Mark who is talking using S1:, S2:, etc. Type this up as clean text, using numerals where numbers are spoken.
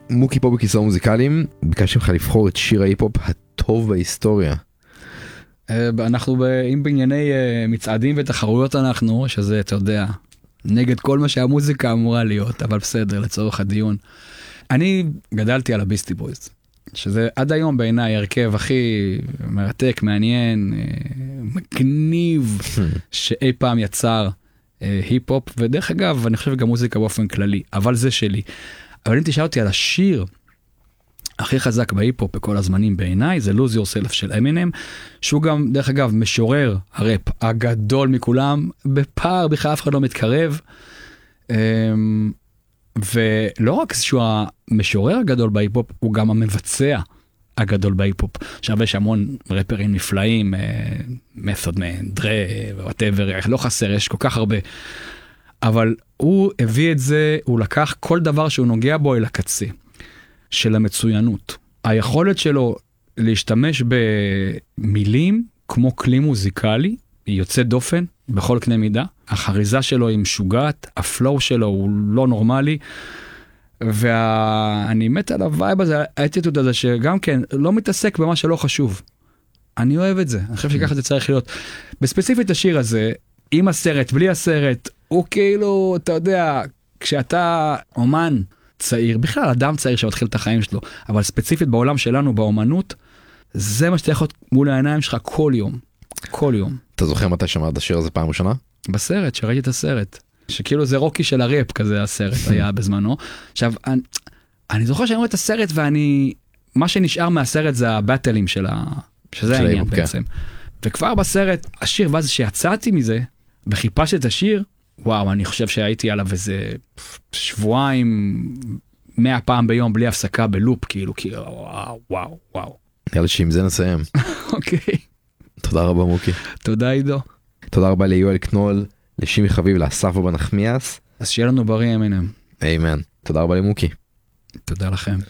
S1: מוקי פה בכיסאות מוזיקליים, ביקשתי לך לבחור את שיר ההיפ-הופ הטוב בהיסטוריה.
S2: אנחנו אם בענייני מצעדים ותחרויות אנחנו, שזה אתה יודע, נגד כל מה שהמוזיקה אמורה להיות, אבל בסדר, לצורך הדיון. אני גדלתי על הביסטי בויז, שזה עד היום בעיניי הרכב הכי מרתק, מעניין, מגניב, שאי פעם יצר היפ-הופ, ודרך אגב, אני חושב גם מוזיקה באופן כללי, אבל זה שלי. אבל אם תשאל אותי על השיר הכי חזק בהיפ-הופ בכל הזמנים בעיניי, זה Lose Yourself של אמינם, שהוא גם, דרך אגב, משורר הראפ הגדול מכולם, בפער בכלל אף אחד לא מתקרב, ולא רק שהוא המשורר הגדול בהיפ-הופ, הוא גם המבצע הגדול בהיפ-הופ. עכשיו יש המון רפרים נפלאים, מסוד מן, דרה, whatever, לא חסר, יש כל כך הרבה. אבל הוא הביא את זה, הוא לקח כל דבר שהוא נוגע בו אל הקצה, של המצוינות. היכולת שלו להשתמש במילים כמו כלי מוזיקלי, היא יוצאת דופן בכל קנה מידה. החריזה שלו היא משוגעת, הפלואו שלו הוא לא נורמלי, ואני מת על הווייב הזה, האטיטוד הזה, שגם כן לא מתעסק במה שלא חשוב. אני אוהב את זה, אני חושב שככה זה צריך להיות. בספציפית השיר הזה, עם הסרט, בלי הסרט, הוא כאילו, אתה יודע, כשאתה אומן צעיר, בכלל אדם צעיר שמתחיל את החיים שלו, אבל ספציפית בעולם שלנו, באומנות, זה מה שאתה יכול מול העיניים שלך כל יום. כל יום.
S1: אתה זוכר מתי שמעת את השיר הזה פעם ראשונה?
S2: בסרט, שראיתי את הסרט. שכאילו זה רוקי של הראפ כזה, הסרט היה בזמנו. עכשיו, אני זוכר שאני רואה את הסרט ואני, מה שנשאר מהסרט זה הבטלים שזה העניין בעצם. וכבר בסרט, השיר, ואז שיצאתי מזה, וחיפשתי את השיר, וואו, אני חושב שהייתי עליו איזה שבועיים, 100 פעם ביום, בלי הפסקה בלופ, כאילו, וואו.
S1: נראה לי שעם זה נסיים.
S2: אוקיי.
S1: תודה רבה מוקי.
S2: תודה עידו.
S1: תודה רבה ליואל קנול, לשימי חביב, לאסף בנחמיאס.
S2: אז שיהיה לנו בריא אמינם.
S1: אמן. תודה רבה למוקי.
S2: תודה לכם.